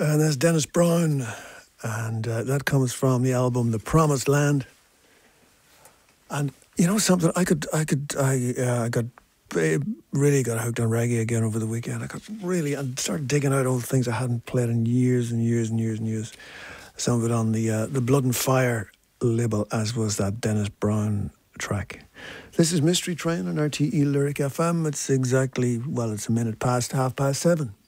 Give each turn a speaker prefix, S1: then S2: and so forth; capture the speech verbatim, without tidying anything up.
S1: And there's Dennis Brown, and uh, that comes from the album The Promised Land. And you know something, I could, I could, I, uh, I got really got hooked on reggae again over the weekend. I got really, and started digging out all the things I hadn't played in years and years and years and years. Some of it on the uh, the Blood and Fire label, as was that Dennis Brown track. This is Mystery Train on R T E Lyric F M. It's exactly, well, it's a minute past half past seven.